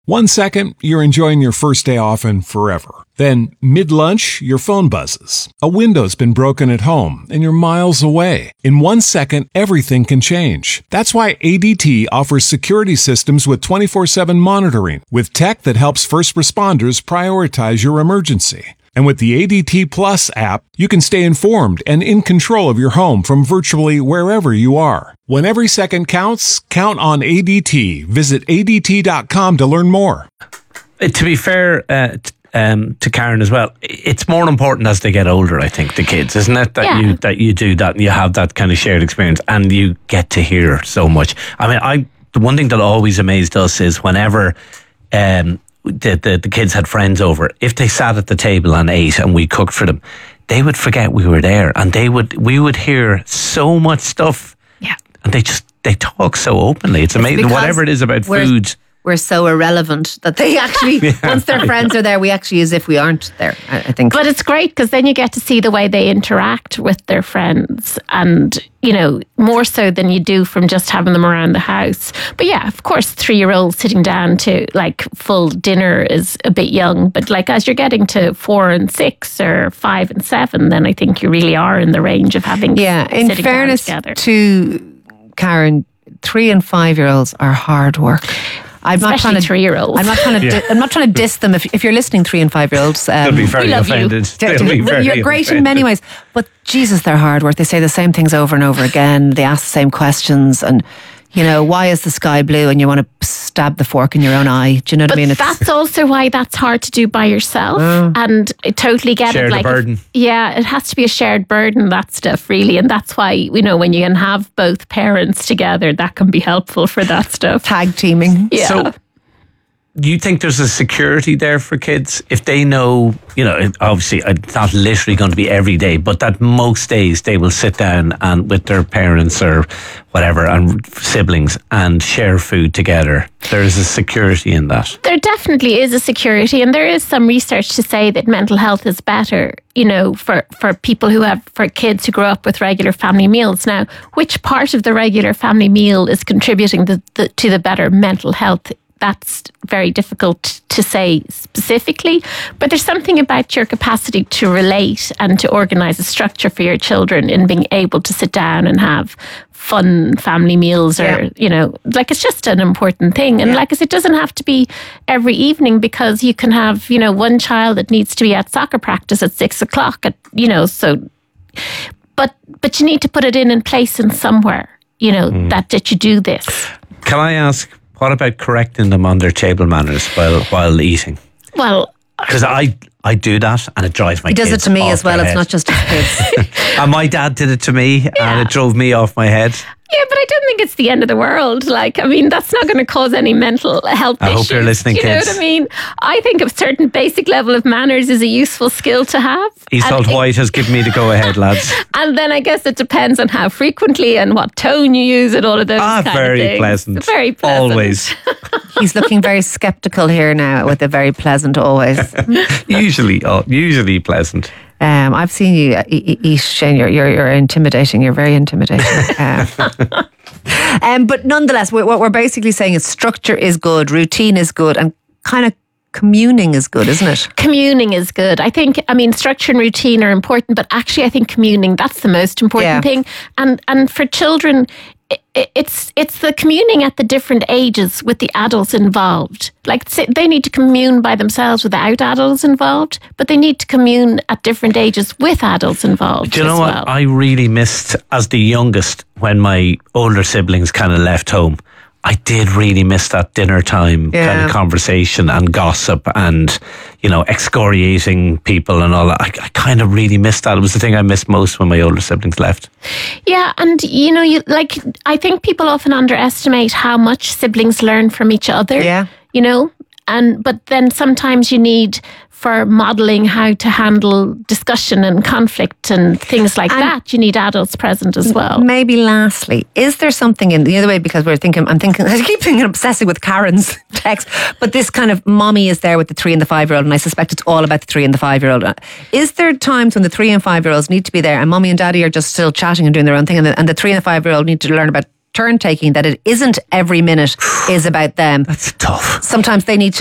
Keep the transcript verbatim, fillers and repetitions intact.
One second, you're enjoying your first day off and forever. Then, mid-lunch, your phone buzzes. A window's been broken at home and you're miles away. In one second, everything can change. That's why A D T offers security systems with twenty-four seven monitoring, with tech that helps first responders prioritize your emergency. And with the A D T Plus app, you can stay informed and in control of your home from virtually wherever you are. When every second counts, count on A D T. Visit A D T dot com to learn more. Uh, to be fair uh, t- um, to Karen as well, it's more important as they get older, I think, the kids, isn't it? That, yeah. you, that you do that and you have that kind of shared experience and you get to hear so much. I mean, I the one thing that always amazed us is whenever... Um, The, the the kids had friends over, if they sat at the table and ate and we cooked for them, they would forget we were there and they would we would hear so much stuff. Yeah. And they just they talk so openly. It's, it's amazing. Whatever it is about food. We're so irrelevant that they actually, yeah. once their friends are there, we actually as if we aren't there, I, I think. But it's great because then you get to see the way they interact with their friends and, you know, more so than you do from just having them around the house. But yeah, of course, three-year-olds sitting down to like full dinner is a bit young. But like as you're getting to four and six or five and seven, then I think you really are in the range of having yeah, in sitting fairness down together. To Karen, three and five-year-olds are hard work. I'm Especially not trying to three-year-olds. I'm not trying to. Yeah. Di- I'm not trying to diss them. If, if you're listening, three and five-year-olds, um, they'll be very we love offended. You. They'll be very You're great offended. in many ways, but Jesus, they're hard work. They say the same things over and over again. They ask the same questions, and you know, why is the sky blue? And you want to stab the fork in your own eye. Do you know what but I mean? It's, that's also why that's hard to do by yourself. Oh. And I totally get Share it. the Like, burden. if- yeah, it has to be a shared burden, that stuff, really. And that's why, you know, when you can have both parents together, that can be helpful for that stuff. tag teaming. Yeah. So, do you think there's a security there for kids if they know, you know, it- obviously it's not literally going to be every day, but that most days they will sit down and with their parents or whatever and siblings and share food together? There is a security in that. There definitely is a security, and there is some research to say that mental health is better, you know, for, for people who have, for kids who grow up with regular family meals. Now, which part of the regular family meal is contributing the, the, to the better mental health? That's very difficult to say specifically, but there's something about your capacity to relate and to organise a structure for your children in being able to sit down and have fun family meals or, yeah. you know, like it's just an important thing. And yeah. like I said, it doesn't have to be every evening because you can have, you know, one child that needs to be at soccer practice at six o'clock, at, you know, so, but, but you need to put it in in place in somewhere, you know, mm. that, that you do this. Can I ask, what about correcting them on their table manners while while eating? Well, because I I do that and it drives my kids kids He does it to me off as well. their It's head. not just his kids. And my dad did it to me Yeah. and it drove me off my head. Yeah, but I don't think it's the end of the world. Like, I mean, that's not going to cause any mental health I issues. hope you're listening, you kids. know what I mean? I think a certain basic level of manners is a useful skill to have. Eastholt And it- White has given me the go ahead, lads. And then I guess it depends on how frequently and what tone you use and all of those Ah, kind very of things. pleasant. Very pleasant. Always. He's looking very sceptical here now with a very pleasant always. usually, oh, usually pleasant. Um, I've seen you uh, eat, eat Shane. You're, you're you're intimidating. You're very intimidating. Um, um, but nonetheless, what we're basically saying is structure is good, routine is good, and kind of communing is good, isn't it? Communing is good. I think, I mean, structure and routine are important, but actually I think communing, that's the most important Yeah. thing. And and for children, it, it's it's the communing at the different ages with the adults involved. Like they need to commune by themselves without adults involved, but they need to commune at different ages with adults involved. Do you know as what well. I really missed as the youngest when my older siblings kind of left home? I did really miss that dinner time Yeah. kind of conversation and gossip and, you know, excoriating people and all that. I, I kind of really missed that. It was the thing I missed most when my older siblings left. Yeah, and you know, you like I think people often underestimate how much siblings learn from each other. Yeah. You know, and but then sometimes you need for modelling how to handle discussion and conflict and things like And that. You need adults present as well. Maybe lastly, is there something in the other way, because we're thinking, I'm thinking, I keep thinking obsessing with Karen's text, but this kind of mommy is there with the three and the five year old, and I suspect it's all about the three and the five year old. Is there times when the three and five year olds need to be there and mommy and daddy are just still chatting and doing their own thing, and the, and the three and the five year old need to learn about turn taking, that it isn't every minute is about them. That's tough. Sometimes they need